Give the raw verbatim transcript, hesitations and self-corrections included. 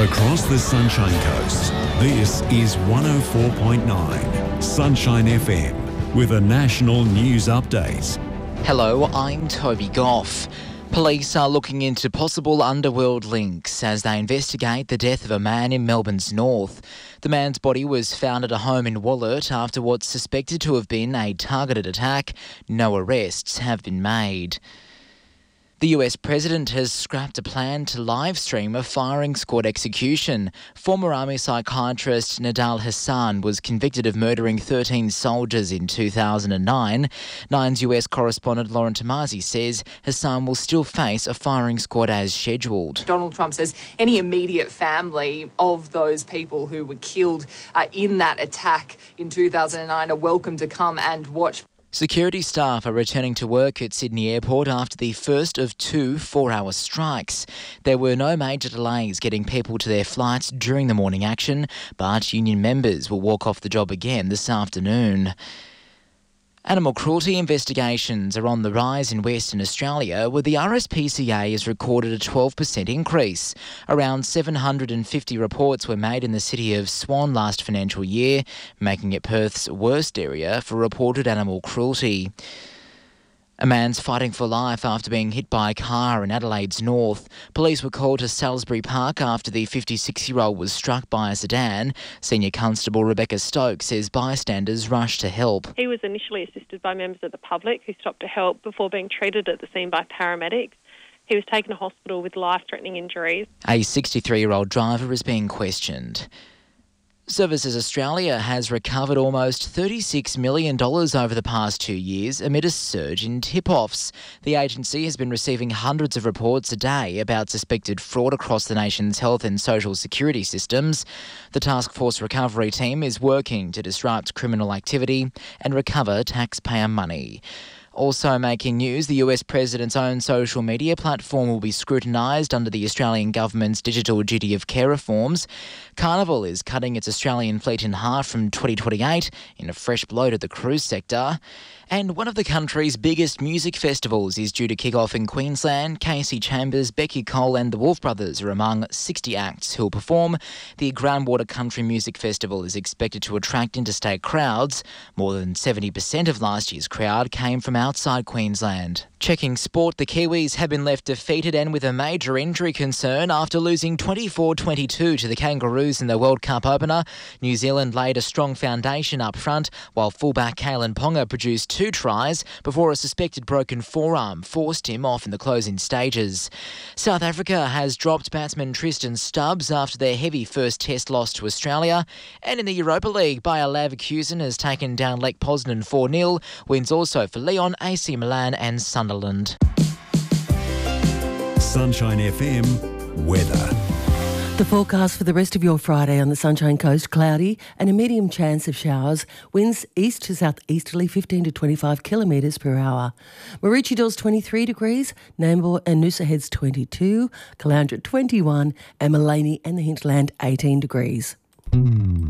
Across the Sunshine Coast, this is one oh four point nine Sunshine F M with a national news update. Hello, I'm Toby Goff. Police are looking into possible underworld links as they investigate the death of a man in Melbourne's north. The man's body was found at a home in Wollert after what's suspected to have been a targeted attack. No arrests have been made. The U S president has scrapped a plan to live stream a firing squad execution. Former army psychiatrist Nidal Hasan was convicted of murdering thirteen soldiers in two thousand nine. Nine's U S correspondent Lauren Tomasi says Hasan will still face a firing squad as scheduled. Donald Trump says any immediate family of those people who were killed uh, in that attack in two thousand nine are welcome to come and watch. Security staff are returning to work at Sydney Airport after the first of two four-hour strikes. There were no major delays getting people to their flights during the morning action, but union members will walk off the job again this afternoon. Animal cruelty investigations are on the rise in Western Australia, where the R S P C A has recorded a twelve percent increase. Around seven hundred fifty reports were made in the city of Swan last financial year, making it Perth's worst area for reported animal cruelty. A man's fighting for life after being hit by a car in Adelaide's north. Police were called to Salisbury Park after the fifty-six-year-old was struck by a sedan. Senior Constable Rebecca Stokes says bystanders rushed to help. He was initially assisted by members of the public who stopped to help before being treated at the scene by paramedics. He was taken to hospital with life-threatening injuries. A sixty-three-year-old driver is being questioned. Services Australia has recovered almost thirty-six million dollars over the past two years amid a surge in tip-offs. The agency has been receiving hundreds of reports a day about suspected fraud across the nation's health and social security systems. The Task Force Recovery Team is working to disrupt criminal activity and recover taxpayer money. Also making news, the U S president's own social media platform will be scrutinised under the Australian government's digital duty of care reforms. Carnival is cutting its Australian fleet in half from twenty twenty-eight in a fresh blow to the cruise sector. And one of the country's biggest music festivals is due to kick off in Queensland. Casey Chambers, Becky Cole and the Wolf Brothers are among sixty acts who'll perform. The Groundwater Country Music Festival is expected to attract interstate crowds. More than seventy percent of last year's crowd came from outside Queensland. Checking sport, the Kiwis have been left defeated and with a major injury concern after losing twenty-four twenty-two to the Kangaroos in the World Cup opener. New Zealand laid a strong foundation up front, while fullback Kalen Ponga produced two tries before a suspected broken forearm forced him off in the closing stages. South Africa has dropped batsman Tristan Stubbs after their heavy first test loss to Australia. And in the Europa League, Bayer Leverkusen has taken down Lech Poznan four nil. Wins also for Lyon, A C Milan and Sunderland. Sunshine F M weather. The forecast for the rest of your Friday on the Sunshine Coast: cloudy and a medium chance of showers. Winds east to southeasterly fifteen to twenty-five kilometres per hour. Maroochydale's twenty-three degrees, Nambour and Noosa Heads twenty-two, Caloundra twenty-one and Maleny and the Hinterland eighteen degrees.